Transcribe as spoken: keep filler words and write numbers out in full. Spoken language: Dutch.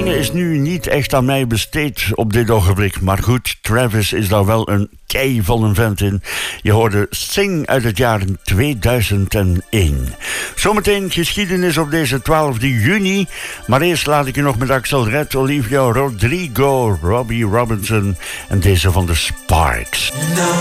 Zingen is nu niet echt aan mij besteed op dit ogenblik. Maar goed, Travis is daar wel een kei van een vent in. Je hoorde Sing uit het jaar tweeduizend één. Zometeen geschiedenis op deze twaalfde juni. Maar eerst laat ik je nog met Axel Red, Olivia Rodrigo, Robbie Robinson en deze van de Sparks. No.